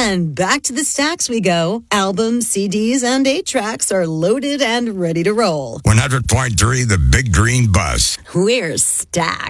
And back to the stacks we go. Albums, CDs, and 8-tracks are loaded and ready to roll. 100.3 The Big Green Bus. We're stacked.